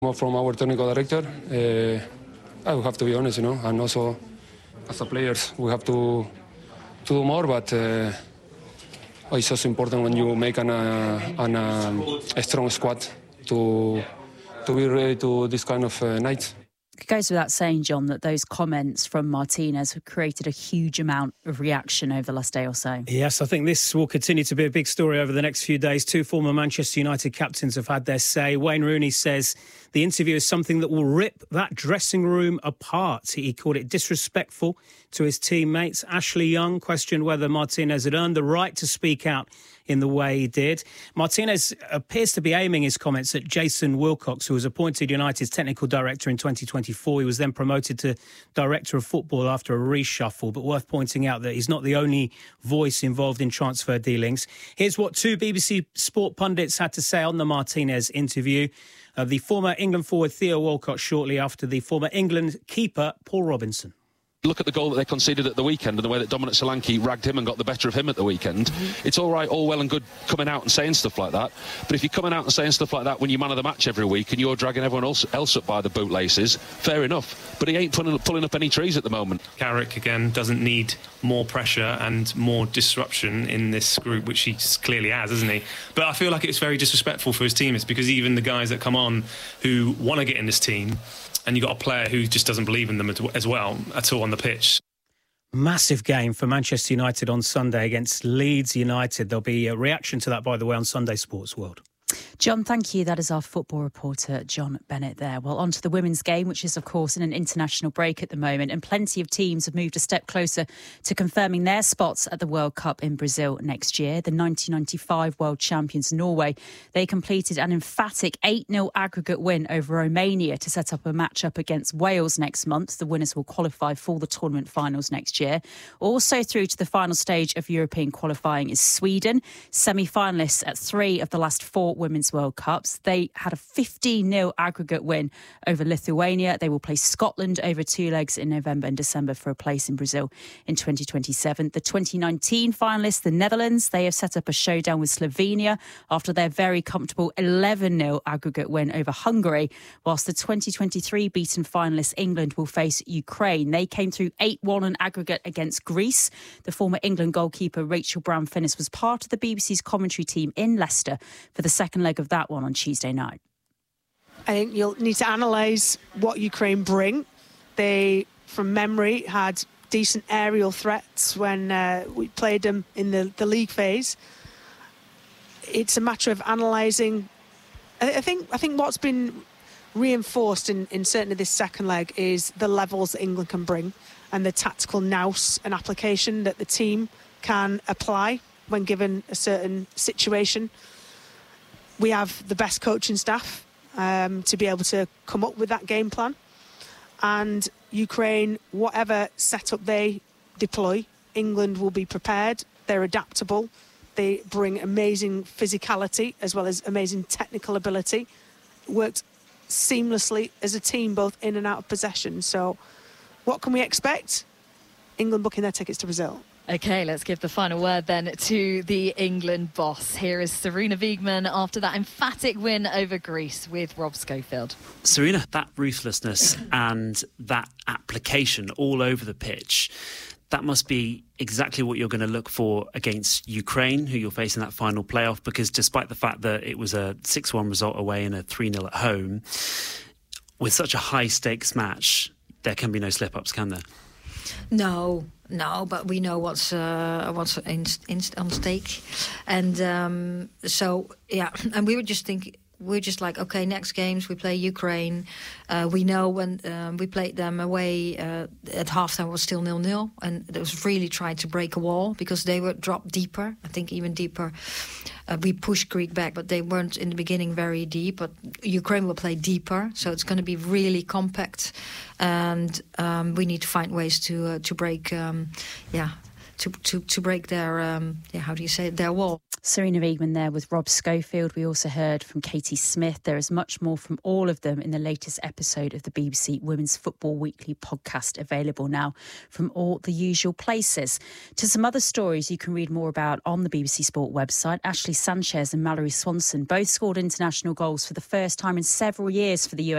More from our technical director. I will have to be honest, and also as a players, we have to do more, but it's also important when you make a strong squad to be ready to this kind of nights. It goes without saying, John, that those comments from Martinez have created a huge amount of reaction over the last day or so. Yes, I think this will continue to be a big story over the next few days. Two former Manchester United captains have had their say. Wayne Rooney says the interview is something that will rip that dressing room apart. He called it disrespectful to his teammates. Ashley Young questioned whether Martinez had earned the right to speak out in the way he did. Martinez appears to be aiming his comments at Jason Wilcox, who was appointed United's technical director in 2024. He was then promoted to director of football after a reshuffle, but worth pointing out that he's not the only voice involved in transfer dealings. Here's what two BBC Sport pundits had to say on the Martinez interview. The former England forward Theo Walcott shortly after the former England keeper Paul Robinson. Look at the goal that they conceded at the weekend and the way that Dominic Solanke ragged him and got the better of him at the weekend. It's all right, all well and good coming out and saying stuff like that. But if you're coming out and saying stuff like that when you're man of the match every week and you're dragging everyone else up by the bootlaces, fair enough. But he ain't pulling up any trees at the moment. Carrick, again, doesn't need more pressure and more disruption in this group, which he clearly has, hasn't he? But I feel like it's very disrespectful for his teammates, because even the guys that come on who want to get in this team, and you've got a player who just doesn't believe in them as well at all on the pitch. Massive game for Manchester United on Sunday against Leeds United. There'll be a reaction to that, by the way, on Sunday Sports World. John, thank you. That is our football reporter, John Bennett there. Well, on to the women's game, which is, of course, in an international break at the moment. And plenty of teams have moved a step closer to confirming their spots at the World Cup in Brazil next year. The 1995 world champions, Norway, they completed an emphatic 8-0 aggregate win over Romania to set up a match-up against Wales next month. The winners will qualify for the tournament finals next year. Also through to the final stage of European qualifying is Sweden, semi-finalists at 3 of the last 4 Women's World Cups. They had a 15-0 aggregate win over Lithuania. They will play Scotland over 2 legs in November and December for a place in Brazil in 2027. The 2019 finalists, the Netherlands, they have set up a showdown with Slovenia after their very comfortable 11-0 aggregate win over Hungary, whilst the 2023 beaten finalists, England, will face Ukraine. They came through 8-1 on aggregate against Greece. The former England goalkeeper Rachel Brown-Finnis was part of the BBC's commentary team in Leicester for the second leg of that one on Tuesday night. I think you'll need to analyse what Ukraine bring. They, from memory, had decent aerial threats when we played them in the league phase. It's a matter of analysing. I think what's been reinforced in certainly this second leg is the levels that England can bring and the tactical nous and application that the team can apply when given a certain situation. We have the best coaching staff to be able to come up with that game plan. And Ukraine, whatever setup they deploy, England will be prepared. They're adaptable. They bring amazing physicality as well as amazing technical ability. Worked seamlessly as a team, both in and out of possession. So what can we expect? England booking their tickets to Brazil. OK, let's give the final word then to the England boss. Here is Sarina Wiegman after that emphatic win over Greece with Rob Schofield. Sarina, that ruthlessness and that application all over the pitch, that must be exactly what you're going to look for against Ukraine, who you're facing that final playoff, because despite the fact that it was a 6-1 result away and a 3-0 at home, with such a high-stakes match, there can be no slip-ups, can there? No, but we know what's on stake, and so yeah. And we were just thinking, we're just like, okay, next games we play Ukraine. We know when we played them away at halftime it was still 0-0, and it was really trying to break a wall because they were dropped deeper. I think even deeper. We pushed Greek back, but they weren't in the beginning very deep. But Ukraine will play deeper, so it's going to be really compact, and we need to find ways to break, to break their how do you say it, their wall. Sarina Wiegman there with Rob Schofield. We also heard from Katie Smith. There is much more from all of them in the latest episode of the BBC Women's Football Weekly podcast, available now from all the usual places. To some other stories you can read more about on the BBC Sport website. Ashley Sanchez and Mallory Swanson both scored international goals for the first time in several years for the US